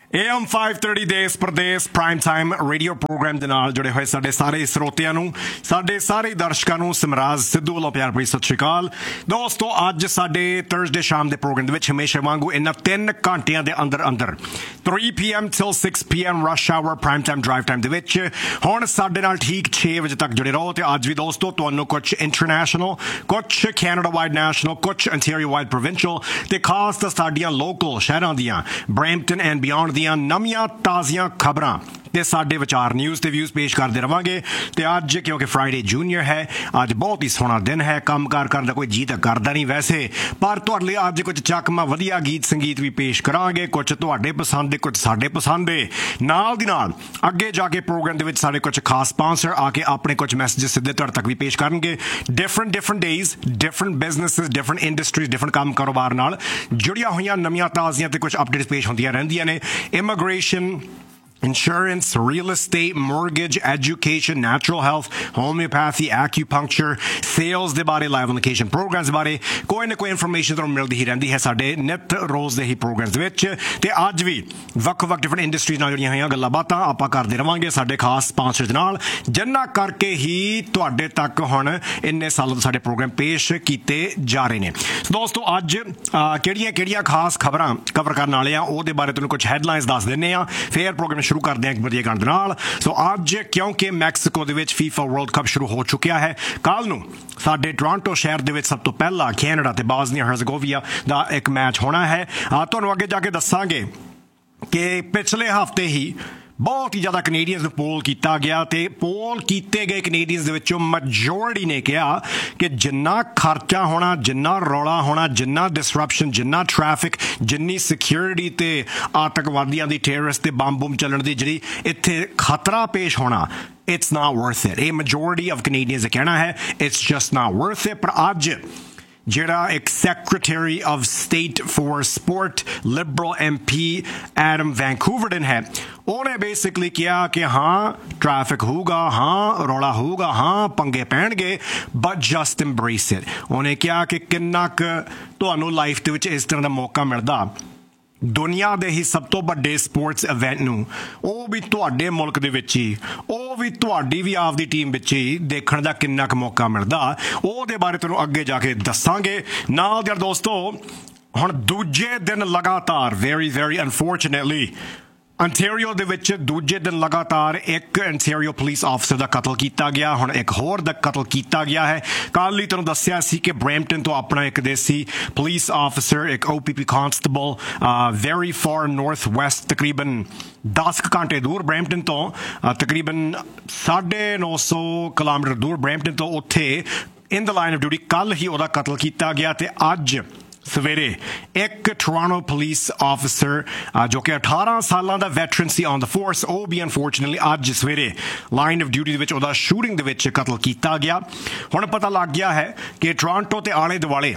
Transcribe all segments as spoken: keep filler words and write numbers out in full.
A M five thirty देश प्रदेश prime time radio programme ਦੇ ਨਾਲ जुड़े हुए साढ़े सारे ਸਰੋਤਿਆਂ ਨੂੰ ਸਾਡੇ ਸਾਰੇ ਦਰਸ਼ਕਾਂ ਨੂੰ ਸਿਮਰਾਜ ਸਿੱਧੂ ਵੱਲੋਂ ਪਿਆਰ ਭਰੀ ਸਤਿ ਸ਼੍ਰੀ ਅਕਾਲ। ਦੋਸਤੋ ਅੱਜ ਸਾਡੇ ਥਰਸਡੇ ਸ਼ਾਮ ਦੇ ਪ੍ਰੋਗਰਾਮ ਦੇ ਵਿੱਚ ਹਮੇਸ਼ਾ ਵਾਂਗੂ ਇਹਨਾਂ ਤਿੰਨ ਘੰਟਿਆਂ ਦੇ ਅੰਦਰ ਅੰਦਰ three p m till six p m rush hour prime time drive time ਦੇ ਵਿੱਚ ਹੁਣ ਸਾਡੇ ਨਾਲ ਠੀਕ ਛੇ ਵਜੇ ਤੱਕ ਜੁੜੇ ਰਹੋ। ਤੇ ਅੱਜ ਵੀ ਦੋਸਤੋ ਤੁਹਾਨੂੰ ਕੁਝ ਇੰਟਰਨੈਸ਼ਨਲ, ਕੁਝ ਕੈਨੇਡਾ ਵਾਈਡ ਨੈਸ਼ਨਲ, ਕੁਝ ਅੰਟੈਰੀਓ ਵਾਈਡ ਪ੍ਰੋਵਿੰਸ਼ੀਅਲ ਤੇ ਖਾਸ ਤਾਂ ਸਾਡੀਆਂ ਲੋਕਲ ਸ਼ਹਿਰਾਂ ਦੀਆਂ ਬਰੈਂਪਟਨ ਐਂਡ ਬਿਯੋਂਡ ਦੀਆਂ ਨਵੀਆਂ ਤਾਜ਼ੀਆਂ ਖਬਰਾਂ ਤੇ ਸਾਡੇ ਵਿਚਾਰ ਨਿਊਜ਼ ਤੇ ਵਿਊਜ਼ ਪੇਸ਼ ਕਰਦੇ ਰਵਾਂਗੇ। ਤੇ ਅੱਜ ਕਿਉਂਕਿ ਫਰਾਈਡੇ ਜੂਨੀਅਰ ਹੈ, ਅੱਜ ਬਹੁਤ ਹੀ ਸੋਹਣਾ ਦਿਨ ਹੈ। ਕੰਮ ਕਾਰ ਕਰਨ ਦਾ ਕੋਈ ਜੀ ਤਾਂ ਕਰਦਾ ਨਹੀਂ ਵੈਸੇ, ਪਰ ਤੁਹਾਡੇ ਲਈ ਅੱਜ ਕੁਝ ਚੱਕਮਾ ਵਧੀਆ ਗੀਤ ਸੰਗੀਤ ਵੀ ਪੇਸ਼ ਕਰਾਂਗੇ, ਕੁਝ ਤੁਹਾਡੇ ਪਸੰਦ ਦੇ, ਕੁਝ ਸਾਡੇ ਪਸੰਦ ਦੇ। ਨਾਲ ਦੀ ਨਾਲ ਅੱਗੇ ਜਾ ਕੇ ਪ੍ਰੋਗਰਾਮ ਦੇ ਵਿੱਚ ਸਾਡੇ ਕੁਝ ਖਾਸ ਸਪਾਂਸਰ ਆ ਕੇ ਆਪਣੇ ਕੁਝ ਮੈਸੇजेस ਸਿੱਧੇ ਤੁਹਾਡੇ ਤੱਕ ਵੀ ਪੇਸ਼ ਕਰਨਗੇ। Different different days, different businesses, different industries, different ਕੰਮ ਕਾਰੋਬਾਰ ਨਾਲ ਜੁੜੀਆਂ ਹੋਈਆਂ ਨਵੀਆਂ ਤਾਜ਼ੀਆਂ ਤੇ ਕੁਝ ਅਪਡੇਟਸ ਪੇਸ਼ ਹੁੰਦੀਆਂ ਰਹਿੰਦੀਆਂ ਨੇ। Immigration, insurance, real estate, mortgage, education, natural health, homeopathy, acupuncture, sales ਦੇ ਬਾਰੇ, live on location programs ਦੇ ਬਾਰੇ ਕੋਈ ਨਾ ਕੋਈ ਇਨਫੋਰਮੇਸ਼ਨ ਤੁਹਾਨੂੰ ਮਿਲਦੀ ਹੀ ਰਹਿੰਦੀ ਹੈ ਸਾਡੇ ਨਿਤ ਰੋਜ਼ ਦੇ ਹੀ ਪ੍ਰੋਗਰਾਮਸ ਦੇ ਵਿੱਚ। ਤੇ ਅੱਜ ਵੀ ਵੱਖ-ਵੱਖ ਡਿਫਰੈਂਟ ਇੰਡਸਟਰੀਜ਼ ਨਾਲ ਜੁੜੀਆਂ ਹੋਈਆਂ ਗੱਲਾਂ ਬਾਤਾਂ ਆਪਾਂ ਕਰਦੇ ਰਵਾਂਗੇ ਸਾਡੇ ਖਾਸ ਸਪਾਂਸਰ ਦੇ ਨਾਲ, ਜਿਨ੍ਹਾਂ ਕਰਕੇ ਹੀ ਤੁਹਾਡੇ ਤੱਕ ਹੁਣ ਇੰਨੇ ਸਾਲਾਂ ਤੋਂ ਸਾਡੇ ਪ੍ਰੋਗਰਾਮ ਪੇਸ਼ ਕੀਤੇ ਜਾ ਰਹੇ ਨੇ। ਦੋਸਤੋ ਅੱਜ ਕਿਹੜੀਆਂ ਕਿਹੜੀਆਂ ਖਾਸ ਖਬਰਾਂ ਕਵਰ ਕਰਨ ਵਾਲੇ ਆ ਉਹਦੇ ਬਾਰੇ ਤੁਹਾਨੂੰ ਕੁਝ ਹੈਡਲਾਈਨਸ ਦੱਸ ਦਿੰਦੇ ਆ, ਫਿਰ ਪ੍ਰੋਗਰਾਮ ਸ਼ੁਰੂ ਕਰਦੇ ਹਾਂ ਇੱਕ ਵਧੀਆ ਗਾਣੇ ਦੇ ਨਾਲ। ਸੋ ਅੱਜ ਕਿਉਂਕਿ ਮੈਕਸੀਕੋ ਦੇ ਵਿੱਚ ਫੀਫਾ ਵਰਲਡ ਕੱਪ ਸ਼ੁਰੂ ਹੋ ਚੁੱਕਿਆ ਹੈ, ਕੱਲ ਨੂੰ ਸਾਡੇ ਟੋਰਾਂਟੋ ਸ਼ਹਿਰ ਦੇ ਵਿੱਚ ਸਭ ਤੋਂ ਪਹਿਲਾਂ ਕੈਨੇਡਾ ਤੇ ਬਾਜ਼ਨੀਆ ਹਰਜ਼ਗੋਵੀਆ ਦਾ ਇੱਕ ਮੈਚ ਹੋਣਾ ਹੈ। ਤੁਹਾਨੂੰ ਅੱਗੇ ਜਾ ਕੇ ਦੱਸਾਂਗੇ ਕਿ ਪਿਛਲੇ ਹਫ਼ਤੇ ਹੀ ਬਹੁਤ ਹੀ ਜ਼ਿਆਦਾ ਕੈਨੇਡੀਅਨਸ ਨੂੰ ਪੋਲ ਕੀਤਾ ਗਿਆ ਤੇ ਪੋਲ ਕੀਤੇ ਗਏ ਕੈਨੇਡੀਅਨਸ ਦੇ ਵਿੱਚੋਂ ਮੈਜੋਰਿਟੀ ਨੇ ਕਿਹਾ ਕਿ ਜਿੰਨਾ ਖਰਚਾ ਹੋਣਾ, ਜਿੰਨਾ ਰੌਲਾ ਹੋਣਾ, ਜਿੰਨਾ ਡਿਸਰਪਸ਼ਨ, ਜਿੰਨਾ ਟ੍ਰੈਫਿਕ, ਜਿੰਨੀ ਸਿਕਿਉਰਿਟੀ ਤੇ ਆਤੰਕਵਾਦੀਆਂ ਦੀ, ਟੈਰਰਿਸਟ ਤੇ ਬੰਬ ਬੁੰਬ ਚੱਲਣ ਦੀ ਜਿਹੜੀ ਇੱਥੇ ਖਤਰਾ ਪੇਸ਼ ਹੋਣਾ, it's not worth it। ਇਹ ਮੈਜੋਰਿਟੀ ਆਫ ਕੈਨੇਡੀਅਨਸ ਦਾ ਕਹਿਣਾ ਹੈ, it's just not worth it। ਪਰ ਅੱਜ ਜਿਹੜਾ ਇੱਕ secretary of state four support Liberal M P Adam ਵੈਨਕੂਵਰਡਨ ਹੈ, ਉਹਨੇ ਬੇਸਿਕਲੀ ਕਿਹਾ ਕਿ ਹਾਂ ਟ੍ਰੈਫਿਕ ਹੋਊਗਾ, ਹਾਂ ਰੌਲਾ ਹੋਊਗਾ, ਹਾਂ ਪੰਗੇ ਪੈਣਗੇ, ਬਟ ਜਸਟ ਐਮਬ੍ਰੇਸ ਇਟ। ਉਹਨੇ ਕਿਹਾ ਕਿ ਕਿੰਨਾ ਕੁ ਤੁਹਾਨੂੰ ਲਾਈਫ ਦੇ ਵਿੱਚ ਇਸ ਤਰ੍ਹਾਂ ਦਾ ਮੌਕਾ ਮਿਲਦਾ, ਦੁਨੀਆ ਦੇ ਹੀ ਸਭ ਤੋਂ ਵੱਡੇ ਸਪੋਰਟਸ ਇਵੈਂਟ ਨੂੰ, ਉਹ ਵੀ ਤੁਹਾਡੇ ਮੁਲਕ ਦੇ ਵਿੱਚ ਹੀ, ਉਹ ਵੀ ਤੁਹਾਡੀ ਵੀ ਆਪਦੀ ਟੀਮ ਵਿੱਚ ਹੀ ਦੇਖਣ ਦਾ ਕਿੰਨਾ ਕੁ ਮੌਕਾ ਮਿਲਦਾ, ਉਹਦੇ ਬਾਰੇ ਤੁਹਾਨੂੰ ਅੱਗੇ ਜਾ ਕੇ ਦੱਸਾਂਗੇ। ਨਾਲ ਦੇ ਦੋਸਤੋ ਹੁਣ ਦੂਜੇ ਦਿਨ ਲਗਾਤਾਰ ਵੈਰੀ ਵੈਰੀ ਅਨਫੋਰਚੂਨੇਟਲੀ ਅੰਟੈਰੀਓ ਦੇ ਵਿੱਚ ਦੂਜੇ ਦਿਨ ਲਗਾਤਾਰ ਇੱਕ ਅੰਟੈਰੀਓ ਪੁਲਿਸ ਆਫਿਸਰ ਦਾ ਕਤਲ ਕੀਤਾ ਗਿਆ। ਹੁਣ ਇੱਕ ਹੋਰ ਦਾ ਕਤਲ ਕੀਤਾ ਗਿਆ ਹੈ। ਕੱਲ੍ਹ ਹੀ ਤੁਹਾਨੂੰ ਦੱਸਿਆ ਸੀ ਕਿ ਬਰੈਂਪਟਨ ਤੋਂ ਆਪਣਾ ਇੱਕ ਦੇਸੀ ਪੁਲਿਸ ਆਫਿਸਰ, ਇੱਕ ਓ ਪੀ ਪੀ constable, very for north West, ਤਕਰੀਬਨ ਦਸ ਘੰਟੇ ਦੂਰ ਬਰੈਂਪਟਨ ਤੋਂ, ਤਕਰੀਬਨ ਸਾਢੇ ਨੌ ਸੌ ਕਿਲੋਮੀਟਰ ਦੂਰ ਬਰੈਂਪਟਨ ਤੋਂ, ਉੱਥੇ ਇਨ ਦ ਲਾਈਨ ਆਫ ਡਿਊਟੀ ਕੱਲ੍ਹ ਹੀ ਉਹਦਾ ਕਤਲ ਕੀਤਾ ਗਿਆ। ਤੇ ਅੱਜ ਸਵੇਰੇ ਇੱਕ ਟੋਰਾਂਟੋ ਪੁਲਿਸ ਆਫਿਸਰ ਜੋ ਕਿ ਅਠਾਰਾਂ ਸਾਲਾਂ ਦਾ veteran C on the force, ਉਹ ਵੀ ਅਨਫੋਰਚੂਨੇਟਲੀ ਅੱਜ ਸਵੇਰੇ ਲਾਈਨ ਆਫ ਡਿਊਟੀ ਦੇ ਵਿੱਚ ਉਹਦਾ ਸ਼ੂਟਿੰਗ ਦੇ ਵਿੱਚ ਕਤਲ ਕੀਤਾ ਗਿਆ। ਹੁਣ ਪਤਾ ਲੱਗ ਗਿਆ ਹੈ ਕਿ ਟੋਰਾਂਟੋ ਤੇ ਆਲੇ ਦੁਆਲੇ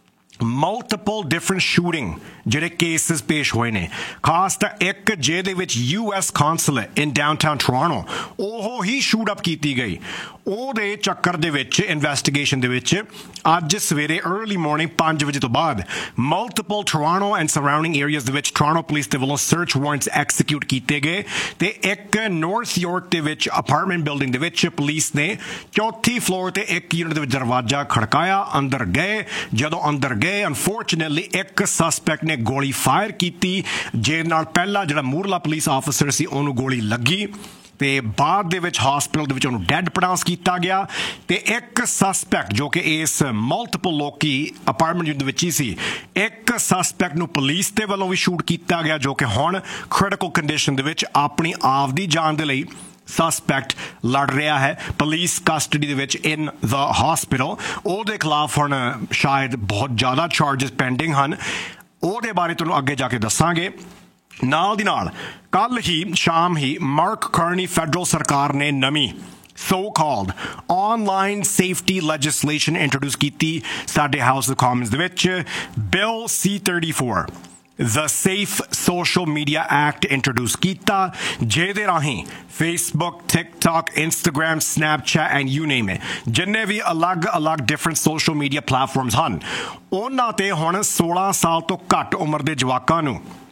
ਮਲਟੀਪਲ ਡਿਫਰੈਂਟ ਸ਼ੂਟਿੰਗ ਜਿਹੜੇ ਕੇਸਿਸ ਪੇਸ਼ ਹੋਏ ਨੇ, ਖਾਸ ਤਾਂ ਇੱਕ ਜਿਹਦੇ ਵਿੱਚ ਯੂ ਐਸ ਕੌਂਸੂਲੇਟ ਇਨ ਡਾਊਨਟਾਊਨ ਟੋਰਾਂਟੋ ਉਹ ਹੀ ਸ਼ੂਟ ਅਪ ਕੀਤੀ ਗਈ। ਉਹਦੇ ਚੱਕਰ ਦੇ ਵਿੱਚ ਇਨਵੈਸਟੀਗੇਸ਼ਨ ਦੇ ਵਿੱਚ ਅੱਜ ਸਵੇਰੇ ਅਰਲੀ ਮਾਰਨਿੰਗ ਪੰਜ ਵਜੇ ਤੋਂ ਬਾਅਦ multiple Toronto and surrounding areas ਦੇ ਵਿੱਚ ਟੋਰਾਂਟੋ ਪੁਲਿਸ ਦੇ ਵੱਲੋਂ ਸਰਚ ਵਾਰੰਟਸ ਐਕਸੀਕਿਊਟ ਕੀਤੇ ਗਏ। ਤੇ ਇੱਕ ਨਾਰਥ ਯਾਰਕ ਦੇ ਵਿੱਚ ਅਪਾਰਟਮੈਂਟ ਬਿਲਡਿੰਗ ਦੇ ਵਿੱਚ ਪੁਲਿਸ ਨੇ ਚੌਥੀ ਫਲੋਰ ਤੇ ਇੱਕ ਯੂਨਿਟ ਦੇ ਵਿੱਚ ਦਰਵਾਜ਼ਾ ਖੜਕਾਇਆ, ਅੰਦਰ ਗਏ। ਜਦੋਂ ਅੰਦਰ ਗਏ ਅਨਫੋਰਚੂਨੇਟਲੀ ਇੱਕ ਸਸਪੈਕਟ ਨੇ ਗੋਲੀ ਫਾਇਰ ਕੀਤੀ, ਜਿਹਦੇ ਨਾਲ ਪਹਿਲਾ ਜਿਹੜਾ ਮੂਰਲਾ ਪੁਲਿਸ ਆਫਿਸਰ ਸੀ ਉਹਨੂੰ ਗੋਲੀ ਲੱਗੀ ਤੇ ਬਾਅਦ ਦੇ ਵਿੱਚ ਹਸਪੀਟਲ ਦੇ ਵਿੱਚ ਉਹਨੂੰ ਡੈਡ ਪ੍ਰੋਨਾਂਸ ਕੀਤਾ ਗਿਆ। ਤੇ ਇੱਕ ਸਸਪੈਕਟ ਜੋ ਕਿ ਇਸ ਮਲਟੀਪਲ ਲੋਕੀ ਅਪਾਰਟਮੈਂਟ ਯੂਨਿਟ ਦੇ ਵਿੱਚ ਹੀ ਸੀ, ਇੱਕ ਸਸਪੈਕਟ ਨੂੰ ਪੁਲਿਸ ਦੇ ਵੱਲੋਂ ਵੀ ਸ਼ੂਟ ਕੀਤਾ ਗਿਆ, ਜੋ ਕਿ ਹੁਣ ਕ੍ਰਿਟੀਕਲ ਕੰਡੀਸ਼ਨ ਦੇ ਵਿੱਚ ਆਪਣੀ ਆਪ ਦੀ ਜਾਨ ਦੇ ਲਈ ਸਸਪੈਕਟ ਲੜ ਰਿਹਾ ਹੈ ਪੁਲਿਸ ਕਸਟਡੀ ਦੇ ਵਿੱਚ ਇਨ ਦ ਹਸਪੀਟਲ। ਉਹਦੇ ਖਿਲਾਫ ਹੁਣ ਸ਼ਾਇਦ ਬਹੁਤ ਜ਼ਿਆਦਾ ਚਾਰਜਸ ਪੈਂਡਿੰਗ ਹਨ, ਉਹਦੇ ਬਾਰੇ ਤੁਹਾਨੂੰ ਅੱਗੇ ਜਾ ਕੇ ਦੱਸਾਂਗੇ। ਨਾਲ ਦੀ ਨਾਲ ਕੱਲ੍ਹ ਹੀ ਸ਼ਾਮ ਹੀ ਮਾਰਕ ਕਰਨੀ ਫੈਡਰਲ ਸਰਕਾਰ ਨੇ ਨਵੀਂ so-called online safety legislation introduce ਕੀਤੀ ਸਾਡੇ ਹਾਊਸ ਆਫ ਕਾਮਨਸ ਦੇ ਵਿੱਚ। Bill C thirty-four the Safe Social Media Act introduce ਕੀਤਾ, ਜਿਹਦੇ ਰਾਹੀਂ Facebook, TikTok, Instagram, Snapchat and you name it, ਜਿੰਨੇ ਵੀ ਅਲੱਗ-ਅਲੱਗ different social media platforms ਹਨ, ਉਹਨਾਂ ਤੇ ਹੁਣ ਸੋਲਾਂ ਸਾਲ ਤੋਂ ਘੱਟ ਉਮਰ ਦੇ ਜਵਾਕਾਂ ਨੂੰ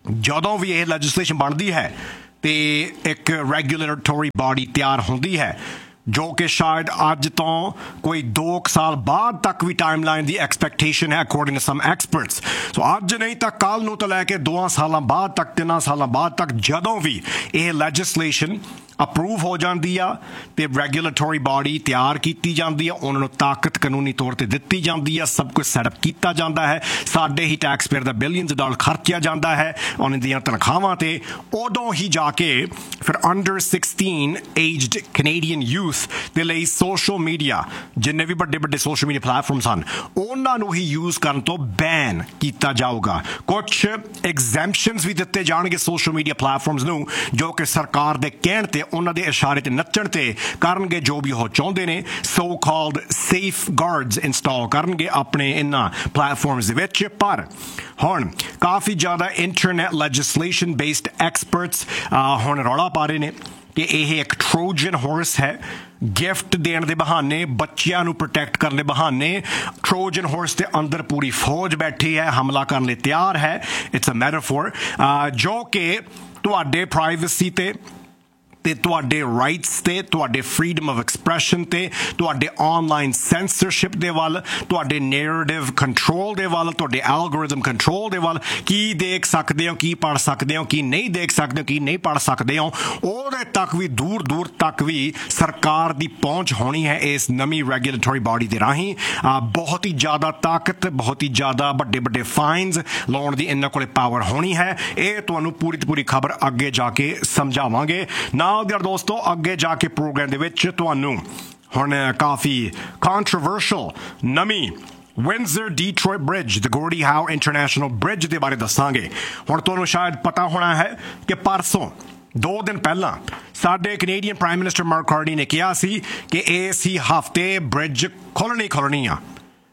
ਜਦੋਂ ਵੀ ਇਹ ਲੈਜਿਸਲੇਸ਼ਨ ਬਣਦੀ ਹੈ ਤੇ ਇੱਕ ਰੈਗੂਲੇਟਰੀ ਬਾਡੀ ਤਿਆਰ ਹੁੰਦੀ ਹੈ ਜੋ ਕਿ ਸ਼ਾਇਦ ਅੱਜ ਤੋਂ ਕੋਈ ਦੋ ਕੁ ਸਾਲ ਬਾਅਦ ਤੱਕ ਵੀ ਟਾਈਮ ਲਾਈਨ ਦੀ ਐਕਸਪੈਕਟੇਸ਼ਨ ਹੈ ਅਕੋਰਡਿੰਗ ਟੂ ਸਮ ਐਕਸਪਰਟਸ। ਸੋ ਅੱਜ ਨਹੀਂ ਤਾਂ ਕੱਲ੍ਹ ਨੂੰ ਤੋਂ ਲੈ ਕੇ ਦੋਆਂ ਸਾਲਾਂ ਬਾਅਦ ਤੱਕ ਤਿੰਨਾਂ ਸਾਲਾਂ ਬਾਅਦ ਤੱਕ ਜਦੋਂ ਵੀ ਇਹ ਲੈਜਿਸਲੇਸ਼ਨ ਅਪਰੂਵ ਹੋ ਜਾਂਦੀ ਆ ਤੇ ਰੈਗੂਲੇਟਰੀ ਬਾਡੀ ਤਿਆਰ ਕੀਤੀ ਜਾਂਦੀ ਆ, ਉਹਨਾਂ ਨੂੰ ਤਾਕਤ ਕਾਨੂੰਨੀ ਤੌਰ ਤੇ ਦਿੱਤੀ ਜਾਂਦੀ ਆ, ਸਭ ਕੁਝ ਸੈਟਅਪ ਕੀਤਾ ਜਾਂਦਾ ਹੈ, ਸਾਡੇ ਹੀ ਟੈਕਸ ਪੇਅਰ ਦਾ ਬਿਲੀਅਨਸ ਡਾਲਰ ਖਰਚਿਆ ਜਾਂਦਾ ਹੈ ਉਹਨਾਂ ਦੀਆਂ ਤਨਖਾਹਾਂ ਤੇ। ਉਦੋਂ ਹੀ ਜਾ ਕੇ ਫਿਰ under sixteen aged Canadian youth ਦੇ ਲਈ ਸੋਸ਼ਲ ਮੀਡੀਆ, ਜਿੰਨੇ ਵੀ ਵੱਡੇ ਵੱਡੇ ਸੋਸ਼ਲ ਮੀਡੀਆ ਪਲੇਟਫਾਰਮਸ ਹਨ, ਉਹਨਾਂ ਨੂੰ ਹੀ ਯੂਜ਼ ਕਰਨ ਤੋਂ ਬੈਨ ਕੀਤਾ ਜਾਊਗਾ। ਕੁਛ ਐਗਜ਼ੈਂਪਸ਼ਨਸ ਵੀ ਦਿੱਤੇ ਜਾਣਗੇ ਸੋਸ਼ਲ ਮੀਡੀਆ ਪਲੇਟਫਾਰਮਸ ਨੂੰ ਜੋ ਕਿ ਸਰਕਾਰ ਦੇ ਕਹਿਣ ਤੇ ਉਹਨਾਂ ਦੇ ਇਸ਼ਾਰੇ ਤੇ ਨੱਚਣ ਤੇ ਕਰਨਗੇ ਜੋ ਵੀ ਉਹ ਚਾਹੁੰਦੇ ਨੇ। So called safe guards install ਕਰਨਗੇ ਆਪਣੇ ਇਹਨਾਂ ਪਲੇਟਫਾਰਮਸ ਦੇ ਵਿੱਚ। ਪਰ ਹੁਣ ਕਾਫੀ ਜ਼ਿਆਦਾ ਇੰਟਰਨੈਟ ਲੈਜਿਸਲੇਸ਼ਨ ਬੇਸਡ ਐਕਸਪਰਟਸ ਹੁਣ ਰੌਲਾ ਪਾ ਰਹੇ ਨੇ ਕਿ ਇਹ ਇੱਕ ਟਰੋਜਨ ਹਾਰਸ ਹੈ। ਗਿਫਟ ਦੇਣ ਦੇ ਬਹਾਨੇ, ਬੱਚਿਆਂ ਨੂੰ ਪ੍ਰੋਟੈਕਟ ਕਰਨ ਦੇ ਬਹਾਨੇ ਟਰੋਜਨ ਹਾਰਸ ਦੇ ਅੰਦਰ ਪੂਰੀ ਫੌਜ ਬੈਠੀ ਹੈ, ਹਮਲਾ ਕਰਨ ਲਈ ਤਿਆਰ ਹੈ। ਇਟਸ ਅ ਮੈਟਾਫੋਰ ਜੋ ਕਿ ਤੁਹਾਡੇ ਪ੍ਰਾਈਵੇਸੀ ਤੇ ਤੇ ਤੁਹਾਡੇ ਰਾਈਟਸ ਤੇ, ਤੁਹਾਡੇ ਫਰੀडम ਆਫ ਐਕਸਪ੍ਰੈਸ਼ਨ ਤੇ, ਤੁਹਾਡੇ ਆਨਲਾਈਨ ਸੈਂਸਰਸ਼ਿਪ ਦੇ ਵੱਲ, ਤੁਹਾਡੇ ਨੈਰੇਟਿਵ ਕੰਟਰੋਲ ਦੇ ਵੱਲ, ਤੁਹਾਡੇ ਐਲਗੋਰਿਥਮ ਕੰਟਰੋਲ ਦੇ ਵੱਲ, ਕੀ ਦੇਖ ਸਕਦੇ ਹੋ, ਕੀ ਪੜ੍ਹ ਸਕਦੇ ਹੋ, ਕੀ ਨਹੀਂ ਦੇਖ ਸਕਦੇ ਹੋ, ਕੀ ਨਹੀਂ ਪੜ੍ਹ ਸਕਦੇ ਹੋ, ਉਹਦੇ ਤੱਕ ਵੀ ਦੂਰ ਦੂਰ ਤੱਕ ਵੀ ਸਰਕਾਰ ਦੀ ਪਹੁੰਚ ਹੋਣੀ ਹੈ ਇਸ ਨਵੀਂ ਰੈਗੂਲੇਟਰੀ ਬਾਡੀ ਦੇ ਰਾਹੀਂ। ਬਹੁਤ ਹੀ ਜ਼ਿਆਦਾ ਤਾਕਤ, ਬਹੁਤ ਹੀ ਜ਼ਿਆਦਾ ਵੱਡੇ ਵੱਡੇ ਫਾਈਨਸ ਲਾਉਣ ਦੀ ਇਹਨਾਂ ਕੋਲੇ ਪਾਵਰ ਹੋਣੀ ਹੈ। ਇਹ ਤੁਹਾਨੂੰ ਪੂਰੀ ਦੀ ਪੂਰੀ ਖਬਰ ਅੱਗੇ ਜਾ ਕੇ ਸਮਝਾਵਾਂਗੇ। ਨਾ ਯਾਰ ਦੋਸਤੋ, ਅੱਗੇ ਜਾ ਕੇ ਪ੍ਰੋਗਰਾਮ ਦੇ ਵਿੱਚ ਤੁਹਾਨੂੰ ਹੁਣ ਕਾਫੀ ਕੰਟਰੋਵਰਸ਼ਲ ਨਵੀਂ ਵਿੰਜ਼ਰ ਡੀਟਰੋਇਟ bridge, the ਗੋਰਡੀ how international bridge ਦੇ ਬਾਰੇ ਦੱਸਾਂਗੇ। ਹੁਣ ਤੁਹਾਨੂੰ ਸ਼ਾਇਦ ਪਤਾ ਹੋਣਾ ਹੈ ਕਿ ਪਰਸੋਂ ਦੋ ਦਿਨ ਪਹਿਲਾਂ ਸਾਡੇ Canadian prime minister mark Carney ਨੇ ਕਿਹਾ ਸੀ ਕਿ ਇਸ ਹੀ ਹਫ਼ਤੇ ਬ੍ਰਿਜ ਖੋਲ੍ਹਣੀ ਖੋਲ੍ਹਣੀ ਆ।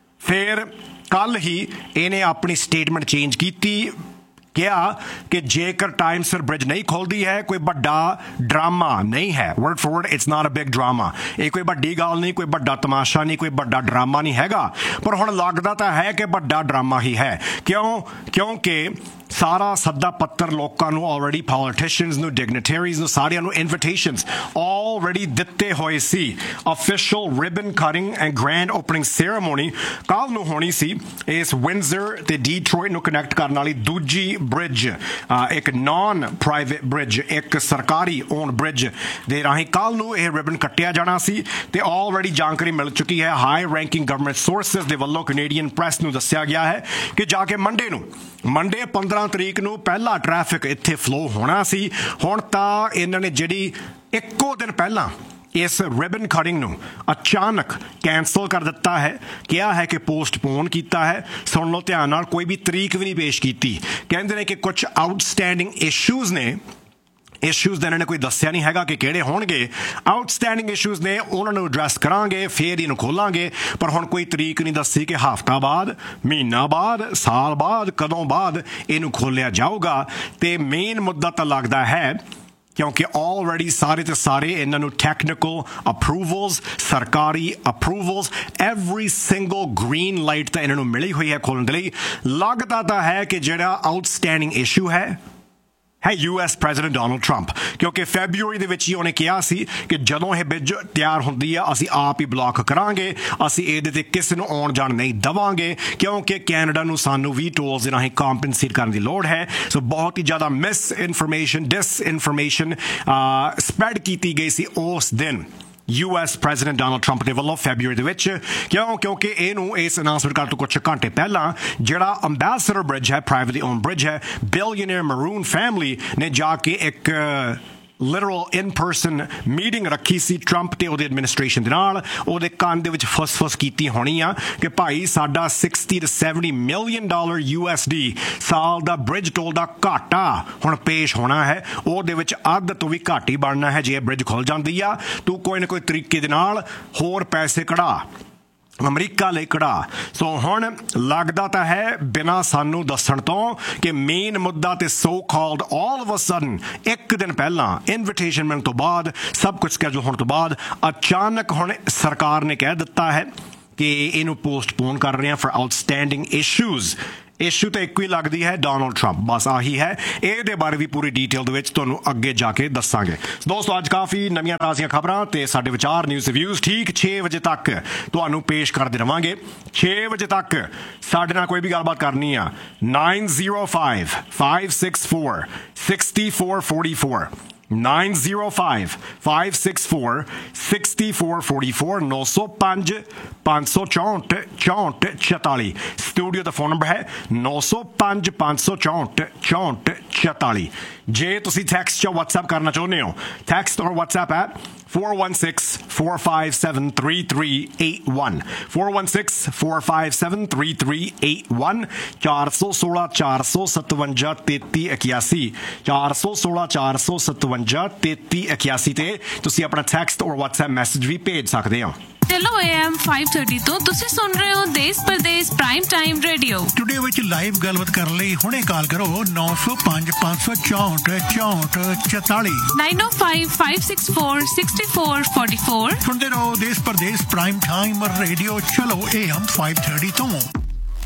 ਫਿਰ ਕੱਲ੍ਹ ਹੀ ਇਹਨੇ ਆਪਣੀ ਸਟੇਟਮੈਂਟ ਚੇਂਜ ਕੀਤੀ, ਕਿਹਾ ਕਿ ਜੇਕਰ ਟਾਈਮ ਸਿਰ ਬ੍ਰਿਜ ਨਹੀਂ ਖੋਲਦੀ ਹੈ ਕੋਈ ਵੱਡਾ ਡਰਾਮਾ ਨਹੀਂ ਹੈ। Word for word, it's not a big drama. ਇਹ ਕੋਈ ਵੱਡੀ ਗੱਲ ਨਹੀਂ, ਕੋਈ ਵੱਡਾ ਤਮਾਸ਼ਾ ਨਹੀਂ, ਕੋਈ ਵੱਡਾ ਡਰਾਮਾ ਨਹੀਂ ਹੈਗਾ। ਪਰ ਹੁਣ ਲੱਗਦਾ ਤਾਂ ਹੈ ਕਿ ਵੱਡਾ ਡਰਾਮਾ ਹੀ ਹੈ। ਕਿਉਂ? ਕਿਉਂਕਿ ਸਾਰਾ ਸੱਦਾ ਪੱਤਰ ਲੋਕਾਂ ਨੂੰ ਆਲਰੇਡੀ, ਪੋਲੀਟੀਸ਼ੀਅਨਸ ਨੂੰ, ਡਿਗਨਿਟਰੀਜ਼ ਨੂੰ, ਸਾਰਿਆਂ ਨੂੰ ਇਨਵੀਟੇਸ਼ਨਸ ਆਲਰੇਡੀ ਦਿੱਤੇ ਹੋਏ ਸੀ। Official ribbon cutting and grand opening ਸੈਰੇਮੋਨੀ ਕੱਲ੍ਹ ਨੂੰ ਹੋਣੀ ਸੀ ਇਸ ਵਿੰਜ਼ਰ ਤੇ ਡੀਟਰੋਇਟ ਨੂੰ ਕਨੈਕਟ ਕਰਨ ਵਾਲੀ ਦੂਜੀ ਬ੍ਰਿਜ, ਇੱਕ ਨਾਨ ਪ੍ਰਾਈਵੇਟ ਬ੍ਰਿਜ, ਇੱਕ ਸਰਕਾਰੀ ਓਨ ਬ੍ਰਿਜ ਦੇ ਰਾਹੀਂ ਕੱਲ੍ਹ ਨੂੰ ਇਹ ਰਿਬਨ ਕੱਟਿਆ ਜਾਣਾ ਸੀ। ਤੇ ਆਲਰੇਡੀ ਜਾਣਕਾਰੀ ਮਿਲ ਚੁੱਕੀ ਹੈ ਹਾਈ ਰੈਂਕਿੰਗ ਗਵਰਨਮੈਂਟ ਸੋਰਸਿਸ ਦੇ ਵੱਲੋਂ ਕੈਨੇਡੀਅਨ ਪ੍ਰੈਸ ਨੂੰ ਦੱਸਿਆ ਗਿਆ ਹੈ ਕਿ ਜਾ ਕੇ ਮੰਡੇ ਨੂੰ ਮੰਡੇ ਪੰਦਰਾਂ ਤਰੀਕ ਨੂੰ ਪਹਿਲਾ ਟ੍ਰੈਫਿਕ ਇੱਥੇ ਫਲੋ ਹੋਣਾ ਸੀ। ਹੁਣ ਤਾਂ ਇਹਨਾਂ ਨੇ ਜਿਹੜੀ ਇੱਕੋ ਦਿਨ ਪਹਿਲਾਂ ਇਸ ਰਿਬਨ ਕਟਿੰਗ ਨੂੰ ਅਚਾਨਕ ਕੈਂਸਲ ਕਰ ਦਿੱਤਾ ਹੈ, ਕਿਹਾ ਹੈ ਕਿ ਪੋਸਟਪੋਨ ਕੀਤਾ ਹੈ। ਸੁਣ ਲਓ ਧਿਆਨ ਨਾਲ, ਕੋਈ ਵੀ ਤਰੀਕ ਵੀ ਨਹੀਂ ਪੇਸ਼ ਕੀਤੀ। ਕਹਿੰਦੇ ਨੇ ਕਿ ਕੁਝ ਆਊਟਸਟੈਂਡਿੰਗ ਇਸ਼ੂਜ਼ ਨੇ। ਇਸ਼ੂਜ਼ ਦਾ ਇਹਨਾਂ ਨੇ ਕੋਈ ਦੱਸਿਆ ਨਹੀਂ ਹੈਗਾ ਕਿ ਕਿਹੜੇ ਹੋਣਗੇ। ਆਊਟਸਟੈਂਡਿੰਗ ਇਸ਼ੂਜ਼ ਨੇ, ਉਹਨਾਂ ਨੂੰ ਐਡਰੈਸ ਕਰਾਂਗੇ, ਫੇਰ ਇਹਨੂੰ ਖੋਲਾਂਗੇ। ਪਰ ਹੁਣ ਕੋਈ ਤਰੀਕ ਨਹੀਂ ਦੱਸੀ ਕਿ ਹਫ਼ਤਾ ਬਾਅਦ, ਮਹੀਨਾ ਬਾਅਦ, ਸਾਲ ਬਾਅਦ, ਕਦੋਂ ਬਾਅਦ ਇਹਨੂੰ ਖੋਲ੍ਹਿਆ ਜਾਊਗਾ। ਤੇ ਮੇਨ ਮੁੱਦਾ ਤਾਂ ਲੱਗਦਾ ਹੈ ਕਿਉਂਕਿ ਆਲਰੇਡੀ ਸਾਰੇ ਤੇ ਸਾਰੇ ਇਹਨਾਂ ਨੂੰ ਟੈਕਨੀਕਲ ਅਪਰੂਵਲਸ, ਸਰਕਾਰੀ approvals, every single green light ਤਾਂ ਇਹਨਾਂ ਨੂੰ ਮਿਲੀ ਹੋਈ ਹੈ ਖੋਲ੍ਹਣ ਦੇ ਲਈ। ਲੱਗਦਾ ਤਾਂ ਹੈ ਕਿ ਜਿਹੜਾ ਆਊਟਸਟੈਂਡਿੰਗ ਇਸ਼ੂ ਹੈ ਹੈ U S president Donald Trump, ਕਿਉਂਕਿ ਫੈਬਰੂਅਰੀ ਦੇ ਵਿੱਚ ਹੀ ਉਹਨੇ ਕਿਹਾ ਸੀ ਕਿ ਜਦੋਂ ਇਹ ਬ੍ਰਿਜ ਤਿਆਰ ਹੁੰਦੀ ਆ ਅਸੀਂ ਆਪ ਹੀ ਬਲੌਕ ਕਰਾਂਗੇ, ਅਸੀਂ ਇਹਦੇ ਤੇ ਕਿਸੇ ਨੂੰ ਆਉਣ ਜਾਣ ਨਹੀਂ ਦੇਵਾਂਗੇ ਕਿਉਂਕਿ ਕੈਨੇਡਾ ਨੂੰ ਸਾਨੂੰ ਵੀ ਟੋਲਸ ਦੇ ਰਾਹੀਂ ਕੰਪਨਸੇਟ ਕਰਨ ਦੀ ਲੋੜ ਹੈ। ਸੋ ਬਹੁਤ ਹੀ ਜ਼ਿਆਦਾ ਮਿਸ ਇਨਫੋਰਮੇਸ਼ਨ, ਡਿਸ ਇਨਫੋਰਮੇਸ਼ਨ ਸਪਰੈਡ ਕੀਤੀ ਗਈ ਸੀ ਉਸ ਦਿਨ U S president Donald Trump ਦੇ ਵੱਲੋਂ ਫੈਬਰੂਅਰੀ ਦੇ ਵਿੱਚ। ਕਿਉਂ? ਕਿਉਂਕਿ ਇਹਨੂੰ ਇਸ ਅਨਾਉਂਸਮੈਂਟ ਕਰਨ ਤੋਂ ਕੁਝ ਘੰਟੇ ਪਹਿਲਾਂ ਜਿਹੜਾ ਅੰਬੈਸਡਰ ਬ੍ਰਿਜ ਹੈ, ਪ੍ਰਾਈਵੇਟਲੀ ਓਨ ਬ੍ਰਿਜ ਹੈ, ਬਿਲੀਅਨਰ ਮਰੂਨ ਫੈਮਿਲੀ ਨੇ ਜਾ ਕੇ ਇੱਕ ਲਿਟਰਲ ਇਨ ਪਰਸਨ ਮੀਟਿੰਗ ਰੱਖੀ ਸੀ ਟਰੰਪ ਤੇ ਉਹਦੇ ਐਡਮਿਨਿਸਟ੍ਰੇਸ਼ਨ ਦੇ ਨਾਲ। ਉਹਦੇ ਕੰਨ ਦੇ ਵਿੱਚ ਫੁਸ-ਫੁਸ ਕੀਤੀ ਹੋਣੀ ਆ ਕਿ ਭਾਈ ਸਾਡਾ sixty to seventy million dollar U S D ਸਾਲ ਦਾ ਬ੍ਰਿਜ ਟੋਲ ਦਾ ਘਾਟਾ ਹੁਣ ਪੇਸ਼ ਹੋਣਾ ਹੈ। ਉਹਦੇ ਵਿੱਚ ਅੱਧ ਤੋਂ ਵੀ ਘੱਟ ਹੀ ਬਣਨਾ ਹੈ ਜੇ ਇਹ ਬ੍ਰਿਜ ਖੁੱਲ ਜਾਂਦੀ ਆ। ਤੂੰ ਕੋਈ ਨਾ ਕੋਈ ਤਰੀਕੇ ਦੇ ਨਾਲ ਹੋਰ ਪੈਸੇ ਕਢਾ, ਅਮਰੀਕਾ ਲਈ ਕਢਾ। ਸੋ ਹੁਣ ਲੱਗਦਾ ਤਾਂ ਹੈ ਬਿਨਾਂ ਸਾਨੂੰ ਦੱਸਣ ਤੋਂ ਕਿ ਮੇਨ ਮੁੱਦਾ ਤੇ so called all of a sudden ਇੱਕ ਦਿਨ ਪਹਿਲਾਂ ਇਨਵੀਟੇਸ਼ਨ ਮਿਲਣ ਤੋਂ ਬਾਅਦ, ਸਭ ਕੁਝ ਸਕੈਜੂਲ ਹੋਣ ਤੋਂ ਬਾਅਦ ਅਚਾਨਕ ਹੁਣ ਸਰਕਾਰ ਨੇ ਕਹਿ ਦਿੱਤਾ ਹੈ ਕਿ ਇਹਨੂੰ ਪੋਸਟਪੋਨ ਕਰ ਰਹੇ ਹਾਂ ਫॉर ਆਊਟਸਟੈਂਡਿੰਗ ਇਸ਼ੂਜ਼। ਇਸ਼ੂ ਤਾਂ ਇੱਕੋ ਹੀ ਲੱਗਦੀ ਹੈ, ਡੋਨਲਡ ਟਰੰਪ, ਬਸ ਆਹੀ ਹੈ। ਇਹਦੇ ਬਾਰੇ ਵੀ ਪੂਰੀ ਡੀਟੇਲ ਦੇ ਵਿੱਚ ਤੁਹਾਨੂੰ ਅੱਗੇ ਜਾ ਕੇ ਦੱਸਾਂਗੇ। ਦੋਸਤੋ ਅੱਜ ਕਾਫੀ ਨਵੀਆਂ ਤਾਜ਼ੀਆਂ ਖਬਰਾਂ ਤੇ ਸਾਡੇ ਵਿਚਾਰ ਨਿਊਜ਼ ਰਿਵਿਊਜ਼ ਠੀਕ ਛੇ ਵਜੇ ਤੱਕ ਤੁਹਾਨੂੰ ਪੇਸ਼ ਕਰਦੇ ਰਵਾਂਗੇ। ਛੇ ਵਜੇ ਤੱਕ ਸਾਡੇ ਨਾਲ ਕੋਈ ਵੀ ਗੱਲਬਾਤ ਕਰਨੀ ਆ ਨਾइन zero five five six four six four four four nine zero five five six four six four four four नौ सौ पाँच पाँच सौ चौंठ चौंठ चौताली। स्टूडियो का फोन नंबर है नौ सौ पाँच पाँच सौ चौंठ चौंठ चौताली। जे तुसी टैक्स्ट या व्हाट्सएप करना चाहते हो, टैक्स्ट और व्हाट्सएप है four one six four five seven three three eight one four one six four five seven three three eight one चार सौ सोलह चार सौ सतवंजा तेती इक्यासी चार सौ सोलह चार सौ सतवंजा तेती इक्यासी ते तुसी अपना टैक्स्ट और व्हाट्सएप मैसेज भी भेज सकते हो। चलो ए एम फाइव थर्टी तो तुसी सुन रहे हो देश परदेश प्राइम टाइम रेडियो। स्टूडियो विच लाइव गलबात कर लई हुणे कॉल करो नौ सौ पाँच पाँच सौ चौंठ चौंठ चौताली नाइन ओ five five six four six four four four. सुनते रहो देश परदेश प्राइम टाइम रेडियो। चलो ए एम फाइव थर्टी तो